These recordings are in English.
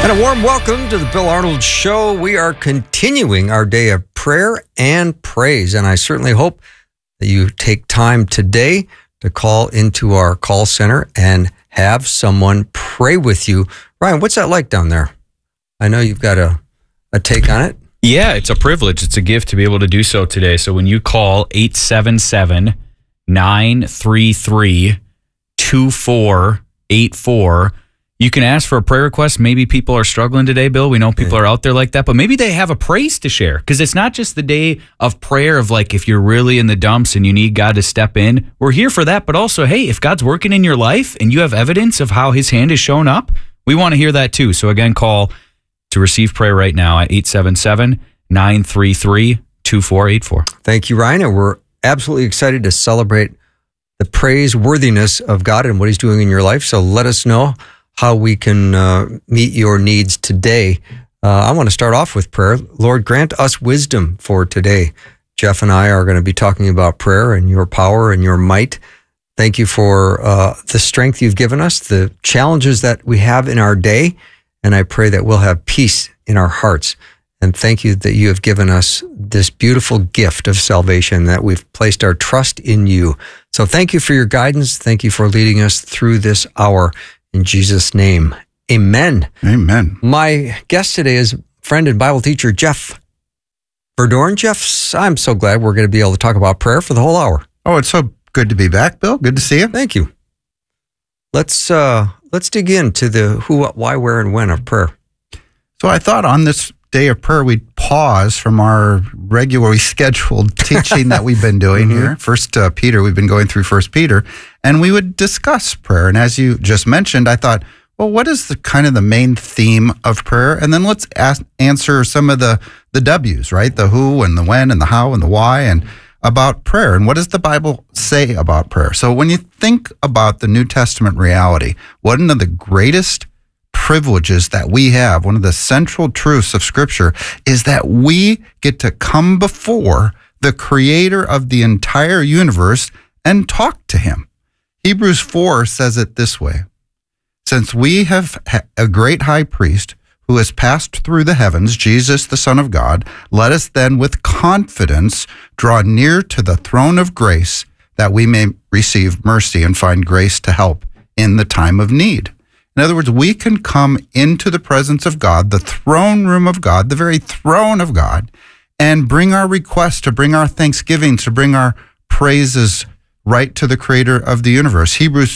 And a warm welcome to the Bill Arnold Show. We are continuing our day of prayer and praise, and I certainly hope that you take time today to call into our call center and have someone pray with you. Ryan, what's that like down there? I know you've got a take on it. Yeah, it's a privilege. It's a gift to be able to do so today. So when you call 877-933-2484, you can ask for a prayer request. Maybe people are struggling today, Bill. We know people are out there like that, but maybe they have a praise to share, because it's not just the day of prayer of like if you're really in the dumps and you need God to step in. We're here for that, but also, hey, if God's working in your life and you have evidence of how his hand has shown up, we want to hear that too. So again, call to receive prayer right now at 877-933-2484. Thank you, Ryan. And we're absolutely excited to celebrate the praiseworthiness of God and what he's doing in your life. So let us know how we can meet your needs today. I want to start off with prayer. Lord, grant us wisdom for today. Jeff and I are going to be talking about prayer and your power and your might. Thank you for the strength you've given us, the challenges that we have in our day, and I pray that we'll have peace in our hearts. And thank you that you have given us this beautiful gift of salvation, that we've placed our trust in you. So thank you for your guidance. Thank you for leading us through this hour. In Jesus' name, amen. Amen. My guest today is friend and Bible teacher, Jeff Verdoorn. Jeff, I'm so glad we're going to be able to talk about prayer for the whole hour. Oh, it's so good to be back, Bill. Good to see you. Thank you. Let's dig into the who, what, why, where, and when of prayer. So I thought on this day of prayer, we'd pause from our regularly scheduled teaching that we've been doing here. First Peter, we've been going through First Peter, and we would discuss prayer. And as you just mentioned, I thought, well, what is the kind of the main theme of prayer? And then let's answer some of the W's, right? The who and the when and the how and the why, and about prayer. And what does the Bible say about prayer? So when you think about the New Testament reality, one of the greatest privileges that we have, one of the central truths of Scripture, is that we get to come before the creator of the entire universe and talk to him. Hebrews 4 says it this way: since we have a great high priest who has passed through the heavens, Jesus, the Son of God, let us then with confidence draw near to the throne of grace, that we may receive mercy and find grace to help in the time of need. In other words, we can come into the presence of God, the throne room of God, the very throne of God, and bring our requests, to bring our thanksgiving, to bring our praises right to the creator of the universe. Hebrews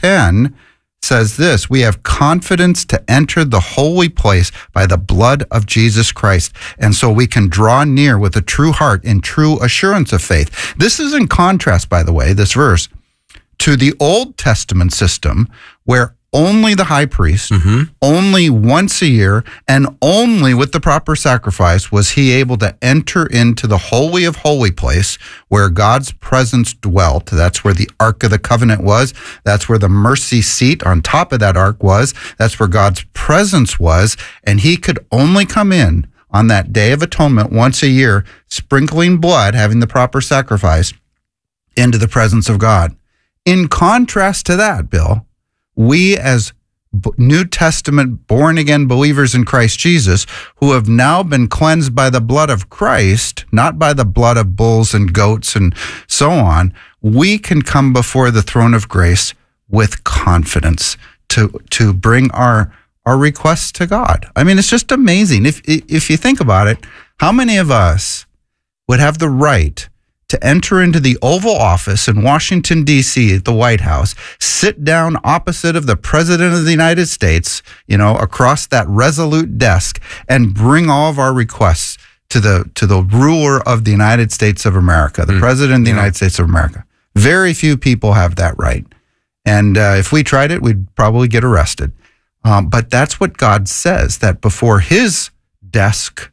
10 says this: we have confidence to enter the holy place by the blood of Jesus Christ. And so we can draw near with a true heart in true assurance of faith. This is in contrast, by the way, this verse, to the Old Testament system, where only the high priest, only once a year, and only with the proper sacrifice was he able to enter into the Holy of Holy place where God's presence dwelt. That's where the Ark of the Covenant was. That's where the mercy seat on top of that ark was. That's where God's presence was. And he could only come in on that Day of Atonement once a year, sprinkling blood, having the proper sacrifice, into the presence of God. In contrast to that, Bill, we as New Testament born-again believers in Christ Jesus, who have now been cleansed by the blood of Christ, not by the blood of bulls and goats and so on, we can come before the throne of grace with confidence to bring our requests to God. I mean, it's just amazing. If you think about it, how many of us would have the right to enter into the Oval Office in Washington, D.C., at the White House, sit down opposite of the President of the United States, across that resolute desk, and bring all of our requests to the ruler of the United States of America, the President of the United States of America? Very few people have that right. And if we tried it, we'd probably get arrested. But that's what God says, that before his desk,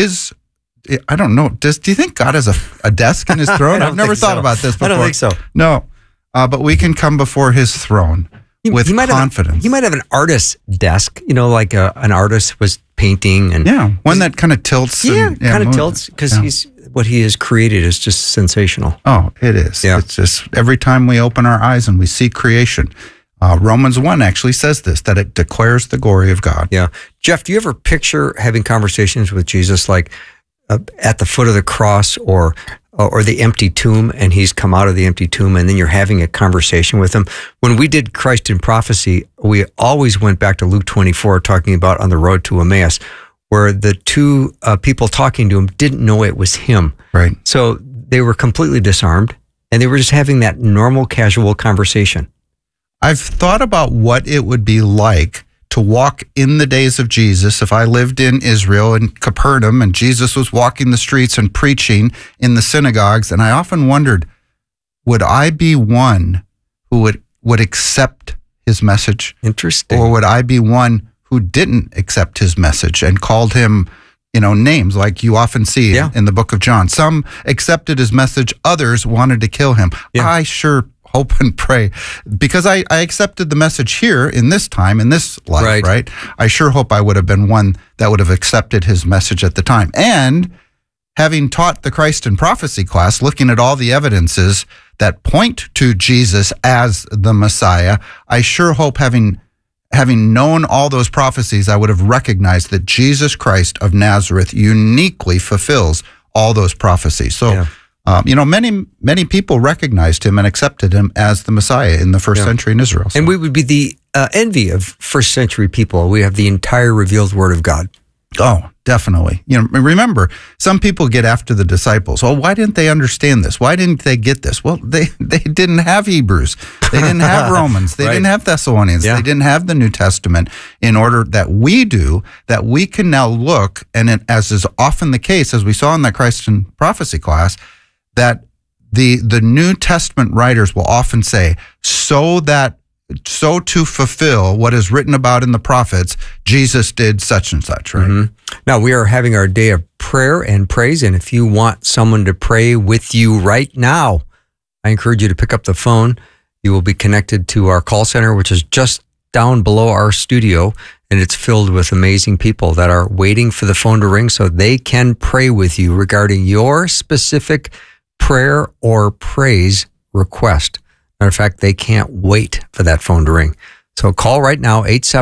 I don't know. Do you think God has a desk in his throne? I've never thought about this before. I don't think so. No, but we can come before his throne with confidence. He might have an artist's desk, like an artist was painting. And one that kind of tilts. Kind of tilts, because what he has created is just sensational. Oh, it is. Yeah. It's just every time we open our eyes and we see creation, Romans 1 actually says this, that it declares the glory of God. Yeah. Jeff, do you ever picture having conversations with Jesus like at the foot of the cross or the empty tomb, and he's come out of the empty tomb, and then you're having a conversation with him? When we did Christ in Prophecy, we always went back to Luke 24, talking about on the road to Emmaus, where the two people talking to him didn't know it was him. Right. So they were completely disarmed, and they were just having that normal, casual conversation. I've thought about what it would be like to walk in the days of Jesus if I lived in Israel, in Capernaum, and Jesus was walking the streets and preaching in the synagogues. And I often wondered, would I be one who would accept his message? Interesting. Or would I be one who didn't accept his message and called him, names like you often see in the book of John? Some accepted his message. Others wanted to kill him. Yeah. I sure hope and pray, because I accepted the message here in this time, in this life, right? I sure hope I would have been one that would have accepted his message at the time. And having taught the Christ in Prophecy class, looking at all the evidences that point to Jesus as the Messiah, I sure hope having known all those prophecies, I would have recognized that Jesus Christ of Nazareth uniquely fulfills all those prophecies. So, many people recognized him and accepted him as the Messiah in the first century in Israel. So. And we would be the envy of first century people. We have the entire revealed word of God. Oh, definitely. Remember, some people get after the disciples. Oh, why didn't they understand this? Why didn't they get this? Well, they didn't have Hebrews. They didn't have Romans. They didn't have Thessalonians. Yeah. They didn't have the New Testament in order that we do, that we can now look, and as is often the case, as we saw in that Christ in Prophecy class, that the New Testament writers will often say, so to fulfill what is written about in the prophets, Jesus did such and such, right? Mm-hmm. Now, we are having our day of prayer and praise, and if you want someone to pray with you right now, I encourage you to pick up the phone. You will be connected to our call center, which is just down below our studio, and it's filled with amazing people that are waiting for the phone to ring so they can pray with you regarding your specific prayer or praise request. Matter of fact, they can't wait for that phone to ring. So call right now,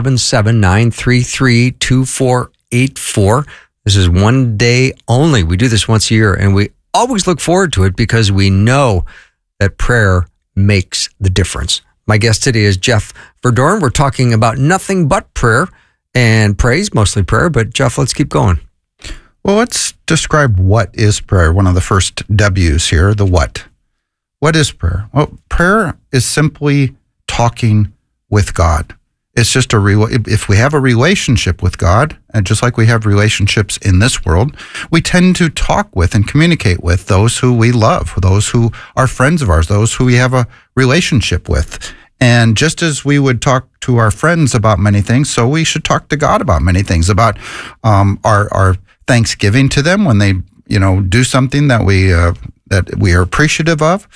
877-933-2484. This is one day only. We do this once a year, and we always look forward to it because we know that prayer makes the difference. My guest today is Jeff Verdoorn. We're talking about nothing but prayer and praise, mostly prayer. But Jeff, let's keep going. Well, let's describe what is prayer. One of the first W's here, the what. What is prayer? Well, prayer is simply talking with God. It's just if we have a relationship with God, and just like we have relationships in this world, we tend to talk with and communicate with those who we love, those who are friends of ours, those who we have a relationship with. And just as we would talk to our friends about many things, so we should talk to God about many things, about our thanksgiving to them when they, do something that we are appreciative of.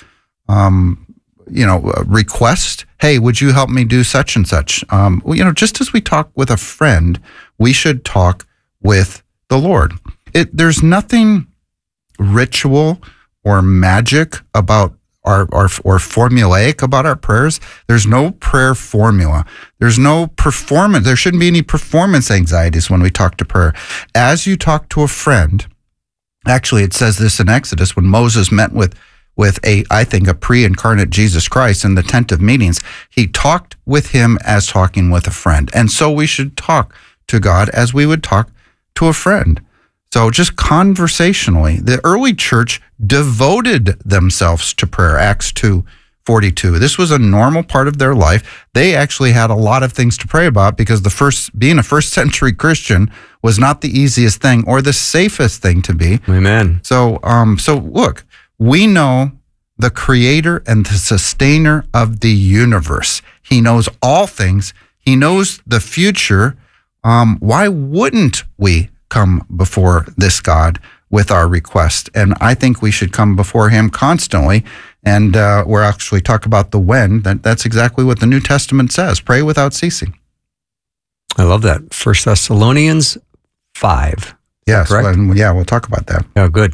Request, hey, would you help me do such and such? Just as we talk with a friend, we should talk with the Lord. There's nothing ritual or magic about or formulaic about our prayers. There's no prayer formula. There's no performance. There shouldn't be any performance anxieties when we talk to prayer. As you talk to a friend, actually, it says this in Exodus when Moses met with I think a pre-incarnate Jesus Christ in the tent of meetings, he talked with him as talking with a friend. And so we should talk to God as we would talk to a friend. So just conversationally, the early church devoted themselves to prayer, Acts 2:42. This was a normal part of their life. They actually had a lot of things to pray about because being a first century Christian was not the easiest thing or the safest thing to be. Amen. So look, we know the creator and the sustainer of the universe. He knows all things. He knows the future. Why wouldn't we come before this God with our request? And I think we should come before him constantly. And we're actually talk about the when. That's exactly what the New Testament says. Pray without ceasing. I love that. 1 Thessalonians 5. Yes. We'll talk about that. Oh, good.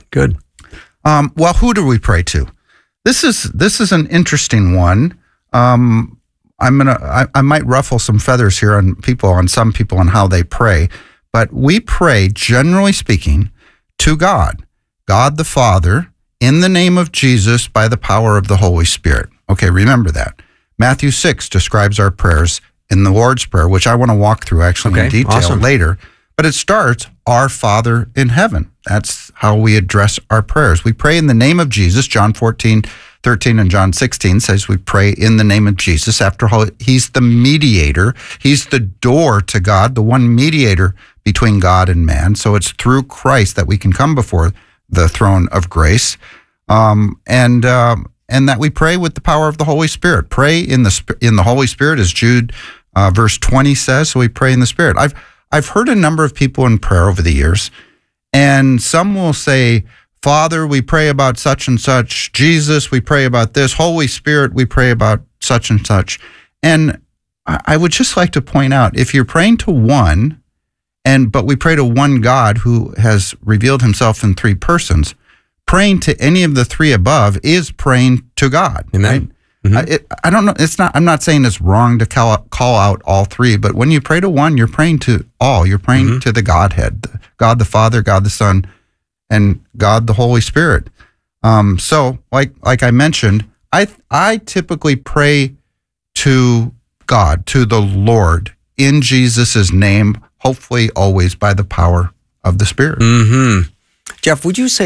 Well, who do we pray to? This is an interesting one. I might ruffle some feathers here on some people on how they pray, but we pray, generally speaking, to God the Father, in the name of Jesus, by the power of the Holy Spirit. Okay, remember that. Matthew 6 describes our prayers in the Lord's Prayer, which I want to walk through actually in detail later. But it starts, our Father in heaven. That's how we address our prayers. We pray in the name of Jesus. John 14:13 and John 16 says we pray in the name of Jesus. After all, he's the mediator. He's the door to God, the one mediator between God and man. So it's through Christ that we can come before the throne of grace. And that we pray with the power of the Holy Spirit. Pray in the Holy Spirit, as Jude verse 20 says. So we pray in the Spirit. I've heard a number of people in prayer over the years, and some will say, Father, we pray about such and such. Jesus, we pray about this. Holy Spirit, we pray about such and such. And I would just like to point out, if you're praying to one, but we pray to one God who has revealed himself in three persons, praying to any of the three above is praying to God. Amen. Right? Mm-hmm. I don't know. I'm not saying it's wrong to call out all three, but when you pray to one, you're praying to all. You're praying to the Godhead, God the Father, God the Son, and God the Holy Spirit. So, like I mentioned, I typically pray to God, to the Lord, in Jesus' name, hopefully always by the power of the Spirit. Mm-hmm. Jeff, would you say